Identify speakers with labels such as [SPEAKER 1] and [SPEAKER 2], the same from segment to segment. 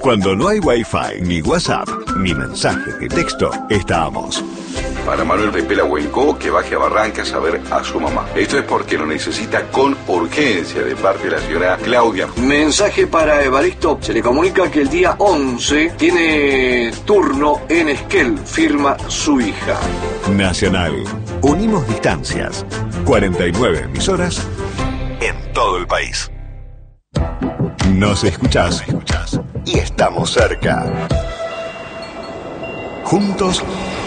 [SPEAKER 1] Cuando no hay Wi-Fi, ni WhatsApp, ni mensajes de texto, estamos.
[SPEAKER 2] Para Manuel de Pelahuencó, que baje a Barrancas a ver a su mamá. Esto es porque lo necesita con urgencia de parte de la señora Claudia.
[SPEAKER 3] Mensaje para Evaristo. Se le comunica que el día 11 tiene turno en Esquel. Firma su hija.
[SPEAKER 1] Nacional. Unimos distancias. 49 emisoras en todo el país. Nos escuchás. Y estamos cerca. Juntos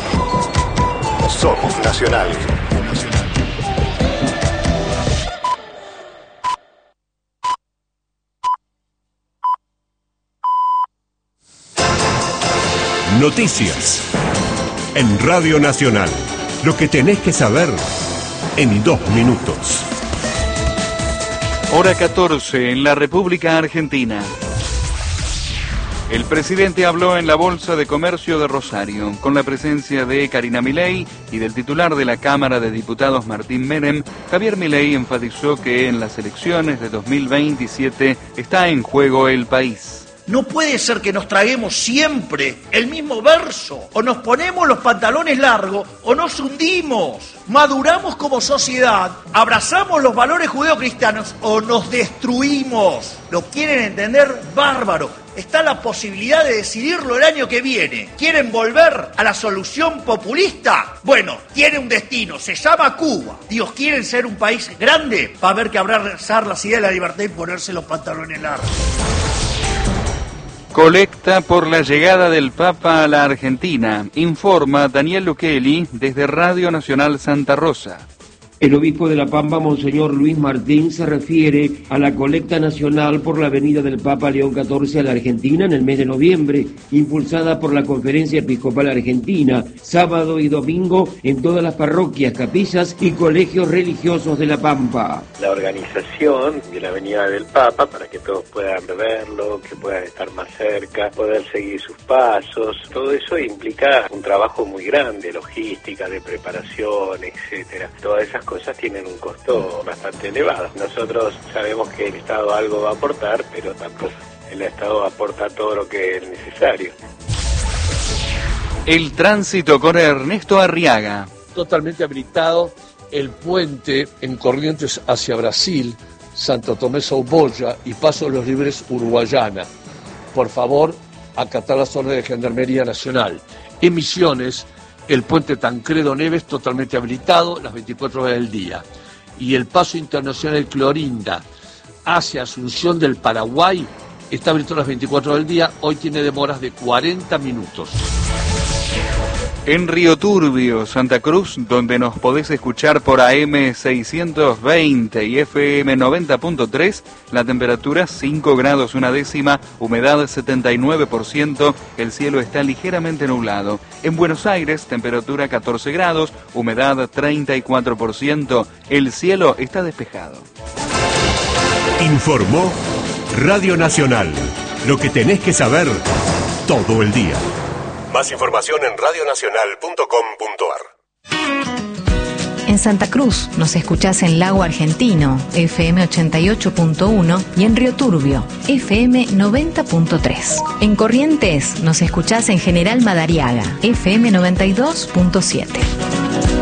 [SPEAKER 1] somos Nacional. Noticias en Radio Nacional. Lo que tenés que saber en 2 minutos.
[SPEAKER 4] Hora 14 en la República Argentina. El presidente habló en la Bolsa de Comercio de Rosario, con la presencia de Karina Milei y del titular de la Cámara de Diputados Martín Menem. Javier Milei enfatizó que en las elecciones de 2027 está en juego el país.
[SPEAKER 5] No puede ser que nos traguemos siempre el mismo verso, o nos ponemos los pantalones largos o nos hundimos. Maduramos como sociedad, abrazamos los valores judeocristianos o nos destruimos. ¿Lo quieren entender? Bárbaro. Está la posibilidad de decidirlo el año que viene. ¿Quieren volver a la solución populista? Bueno, tiene un destino, se llama Cuba. Dios, ¿quieren ser un país grande? Va a haber que abrazar las ideas de la libertad y ponerse los pantalones largos.
[SPEAKER 4] Colecta por la llegada del Papa a la Argentina, informa Daniel Luquelli desde Radio Nacional Santa Rosa.
[SPEAKER 6] El obispo de La Pampa, Monseñor Luis Martín, se refiere a la colecta nacional por la venida del Papa León XIV a la Argentina en el mes de noviembre, impulsada por la Conferencia Episcopal Argentina, sábado y domingo en todas las parroquias, capillas y colegios religiosos de La Pampa.
[SPEAKER 7] La organización de la venida del Papa, para que todos puedan verlo, que puedan estar más cerca, poder seguir sus pasos, todo eso implica un trabajo muy grande, logística, de preparación, etcétera. Todas esas cosas tienen un costo bastante elevado. Nosotros sabemos que el Estado algo va a aportar, pero tampoco el Estado aporta todo lo que es necesario.
[SPEAKER 4] El tránsito con Ernesto Arriaga.
[SPEAKER 8] Totalmente habilitado el puente en Corrientes hacia Brasil, Santo Tomé Sauboya y Paso de los Libres Uruguayana. Por favor, acatar las órdenes de Gendarmería Nacional. En Misiones, el puente Tancredo Neves totalmente habilitado las 24 horas del día. Y el paso internacional Clorinda hacia Asunción del Paraguay está habilitado las 24 horas del día. Hoy tiene demoras de 40 minutos.
[SPEAKER 4] En Río Turbio, Santa Cruz, donde nos podés escuchar por AM 620 y FM 90.3, la temperatura 5 grados una décima, humedad 79%, el cielo está ligeramente nublado. En Buenos Aires, temperatura 14 grados, humedad 34%, el cielo está despejado.
[SPEAKER 1] Informó Radio Nacional. Lo que tenés que saber todo el día. Más información en radionacional.com.ar.
[SPEAKER 9] En Santa Cruz nos escuchás en Lago Argentino, FM 88.1 y en Río Turbio, FM 90.3. En Corrientes nos escuchás en General Madariaga, FM 92.7.